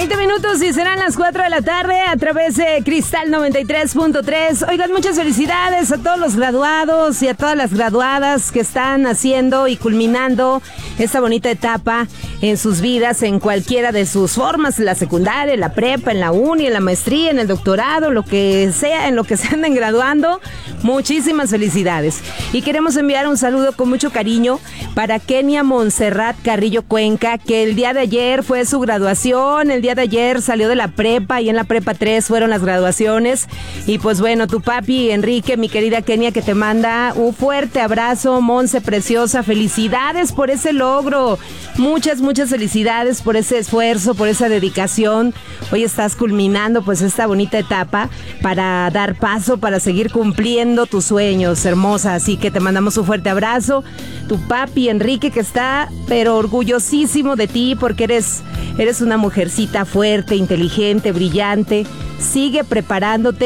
20 minutos y serán las 4 de la tarde a través de Cristal 93.3. Oigan, muchas felicidades a todos los graduados y a todas las graduadas que están haciendo y culminando esta bonita etapa en sus vidas, en cualquiera de sus formas, en la secundaria, en la prepa, en la uni, en la maestría, en el doctorado, lo que sea, en lo que se anden graduando. Muchísimas felicidades. Y queremos enviar un saludo con mucho cariño para Kenia Montserrat Carrillo Cuenca, que el día de ayer fue su graduación. El día de ayer salió de la prepa y en la prepa 3 fueron las graduaciones. Y pues bueno, tu papi Enrique, mi querida Kenia, que te manda un fuerte abrazo. Monse preciosa, felicidades por ese logro. Muchas felicidades por ese esfuerzo, por esa dedicación. Hoy estás culminando pues esta bonita etapa para dar paso, para seguir cumpliendo tus sueños, hermosa. Así que te mandamos un fuerte abrazo. Tu papi Enrique, que está pero orgullosísimo de ti porque eres una mujercita fuerte, inteligente, brillante. Sigue preparándote